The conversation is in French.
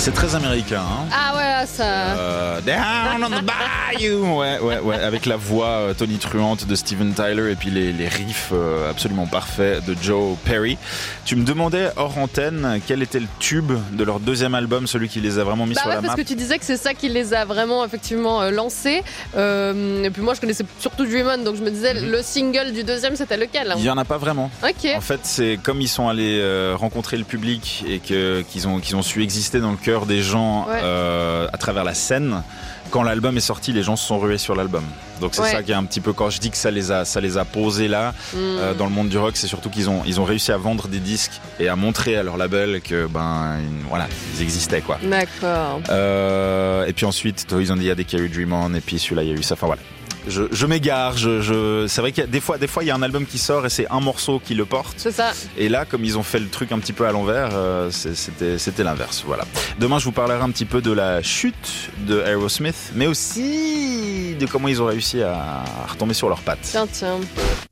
C'est très américain, hein. Ah ouais, ça. Down on the bayou. Ouais, avec la voix tonitruante de Steven Tyler et puis les riffs absolument parfaits de Joe Perry. Tu me demandais hors antenne quel était le tube de leur deuxième album, celui qui les a vraiment mis sur la map. Parce que tu disais que c'est ça qui les a vraiment effectivement lancés. Et puis moi je connaissais surtout Dream On, donc je me disais le single du deuxième c'était lequel, hein? Il y en a pas vraiment. Ok. En fait, c'est comme ils sont allés rencontrer le public et qu'ils ont su exister dans le cœur des gens à travers la scène. Quand l'album est sorti, les gens se sont rués sur l'album. Donc c'est ça qui est un petit peu, quand je dis que ça les a posés là dans le monde du rock, c'est surtout qu'ils ont réussi à vendre des disques et à montrer à leur label que ils existaient, quoi. D'accord. Et puis ensuite Toys on the Attic, il y a eu Dream On, et puis celui-là il y a eu ça. Enfin voilà. Je m'égare, c'est vrai qu'il y a des fois il y a un album qui sort et c'est un morceau qui le porte. C'est ça. Et là, comme ils ont fait le truc un petit peu à l'envers, c'était l'inverse, voilà. Demain, je vous parlerai un petit peu de la chute de Aerosmith, mais aussi de comment ils ont réussi à retomber sur leurs pattes. Tiens.